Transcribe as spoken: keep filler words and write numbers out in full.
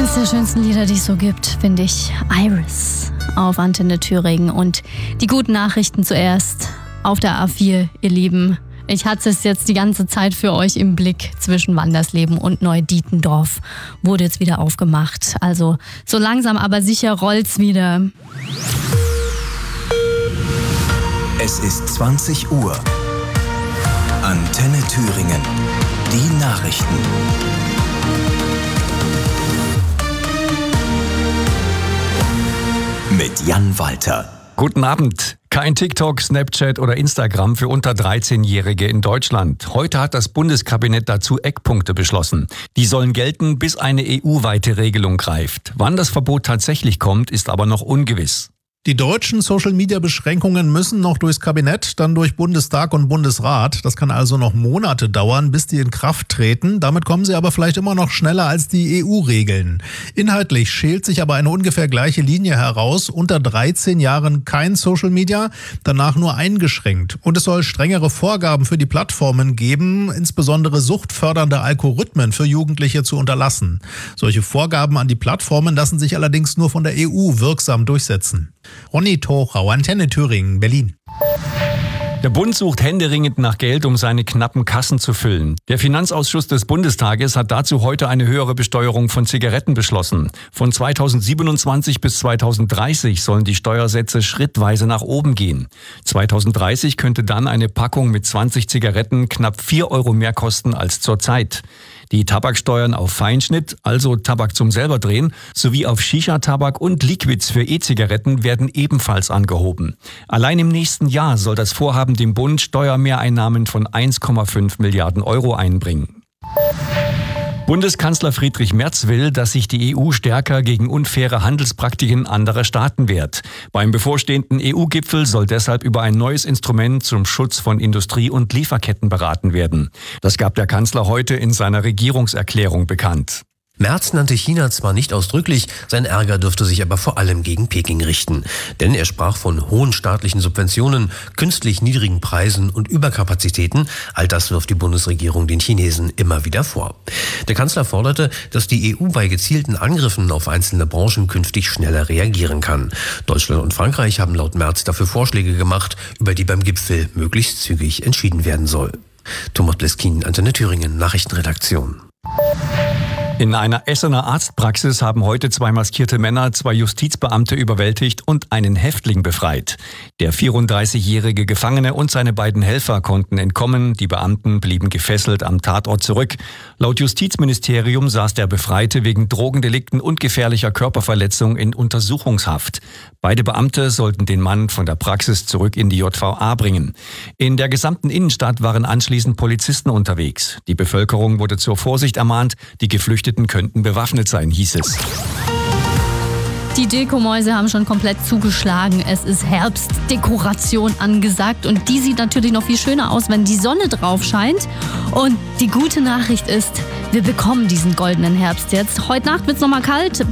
Eines der schönsten Lieder, die es so gibt, finde ich. Iris auf Antenne Thüringen. Und die guten Nachrichten zuerst auf der A vier, ihr Lieben. Ich hatte es jetzt die ganze Zeit für euch im Blick. Zwischen Wandersleben und Neudietendorf wurde jetzt wieder aufgemacht. Also so langsam aber sicher rollt's wieder. Es ist zwanzig Uhr. Antenne Thüringen. Die Nachrichten. Mit Jan Walter. Guten Abend. Kein TikTok, Snapchat oder Instagram für unter dreizehnjährige in Deutschland. Heute hat das Bundeskabinett dazu Eckpunkte beschlossen. Die sollen gelten, bis eine E U-weite Regelung greift. Wann das Verbot tatsächlich kommt, ist aber noch ungewiss. Die deutschen Social-Media-Beschränkungen müssen noch durchs Kabinett, dann durch Bundestag und Bundesrat. Das kann also noch Monate dauern, bis die in Kraft treten. Damit kommen sie aber vielleicht immer noch schneller als die E U-Regeln. Inhaltlich schält sich aber eine ungefähr gleiche Linie heraus. Unter dreizehn Jahren kein Social-Media, danach nur eingeschränkt. Und es soll strengere Vorgaben für die Plattformen geben, insbesondere suchtfördernde Algorithmen für Jugendliche zu unterlassen. Solche Vorgaben an die Plattformen lassen sich allerdings nur von der E U wirksam durchsetzen. Ronny Tochau, Antenne Thüringen, Berlin. Der Bund sucht händeringend nach Geld, um seine knappen Kassen zu füllen. Der Finanzausschuss des Bundestages hat dazu heute eine höhere Besteuerung von Zigaretten beschlossen. Von zweitausendsiebenundzwanzig bis zweitausenddreißig sollen die Steuersätze schrittweise nach oben gehen. zweitausenddreißig könnte dann eine Packung mit zwanzig Zigaretten knapp vier Euro mehr kosten als zurzeit. Die Tabaksteuern auf Feinschnitt, also Tabak zum Selberdrehen, sowie auf Shisha-Tabak und Liquids für E-Zigaretten werden ebenfalls angehoben. Allein im nächsten Jahr soll das Vorhaben dem Bund Steuermehreinnahmen von eins Komma fünf Milliarden Euro einbringen. Bundeskanzler Friedrich Merz will, dass sich die E U stärker gegen unfaire Handelspraktiken anderer Staaten wehrt. Beim bevorstehenden E U-Gipfel soll deshalb über ein neues Instrument zum Schutz von Industrie- und Lieferketten beraten werden. Das gab der Kanzler heute in seiner Regierungserklärung bekannt. Merz nannte China zwar nicht ausdrücklich, sein Ärger dürfte sich aber vor allem gegen Peking richten. Denn er sprach von hohen staatlichen Subventionen, künstlich niedrigen Preisen und Überkapazitäten. All das wirft die Bundesregierung den Chinesen immer wieder vor. Der Kanzler forderte, dass die E U bei gezielten Angriffen auf einzelne Branchen künftig schneller reagieren kann. Deutschland und Frankreich haben laut Merz dafür Vorschläge gemacht, über die beim Gipfel möglichst zügig entschieden werden soll. Thomas Bleskin, Antenne Thüringen, Nachrichtenredaktion. In einer Essener Arztpraxis haben heute zwei maskierte Männer zwei Justizbeamte überwältigt und einen Häftling befreit. Der vierunddreißigjährige Gefangene und seine beiden Helfer konnten entkommen, die Beamten blieben gefesselt am Tatort zurück. Laut Justizministerium saß der Befreite wegen Drogendelikten und gefährlicher Körperverletzung in Untersuchungshaft. Beide Beamte sollten den Mann von der Praxis zurück in die J V A bringen. In der gesamten Innenstadt waren anschließend Polizisten unterwegs. Die Bevölkerung wurde zur Vorsicht ermahnt, die Geflüchteten könnten bewaffnet sein, hieß es. Die Dekomäuse haben schon komplett zugeschlagen. Es ist Herbstdekoration angesagt und die sieht natürlich noch viel schöner aus, wenn die Sonne drauf scheint. Und die gute Nachricht ist, wir bekommen diesen goldenen Herbst jetzt. Heute Nacht wird es nochmal kalt.